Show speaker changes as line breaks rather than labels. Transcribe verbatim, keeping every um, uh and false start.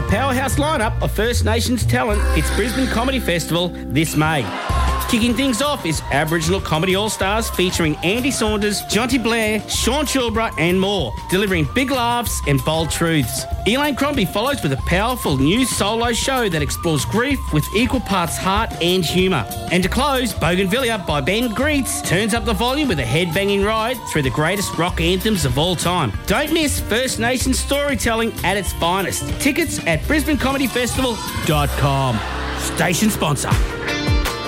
powerhouse lineup of First Nations talent hits Brisbane Comedy Festival this May. Kicking things off is Aboriginal Comedy All-Stars featuring Andy Saunders, Jonty Blair, Sean Chilbra and more, delivering big laughs and bold truths. Elaine Crombie follows with a powerful new solo show that explores grief with equal parts heart and humour. And to close, Bougainvillea by Ben Greets turns up the volume with a head-banging ride through the greatest rock anthems of all time. Don't miss First Nations storytelling at its finest. Tickets at brisbane comedy festival dot com. Station sponsor.